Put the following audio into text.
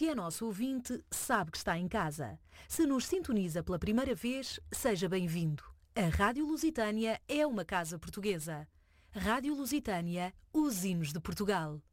Se é nosso ouvinte, sabe que está em casa. Se nos sintoniza pela primeira vez, seja bem-vindo. A Rádio Lusitânia é uma casa portuguesa. Rádio Lusitânia, os hinos de Portugal.